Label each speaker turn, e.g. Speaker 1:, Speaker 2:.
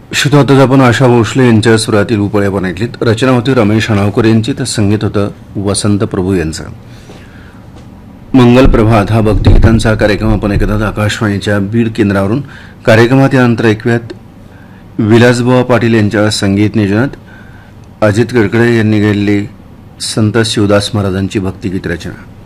Speaker 1: श्रोता आपण आशा भोसले यांच्या सुरातील उपळे आपण ऐकलीत. रचना होती रमेश अणावकर यांची, तर संगीत होतं वसंत प्रभू यांचं. मंगल प्रभात हा भक्तिगीतांचा कार्यक्रम आपण ऐकतात आकाशवाणीच्या बीड केंद्रावरून. कार्यक्रमात यानंतर ऐकूयात विलासबुवा पाटील यांच्या संगीत नियोजनात अजित कडकडे यांनी गायलेली संत शिवदास महाराजांची भक्तिगीत रचना.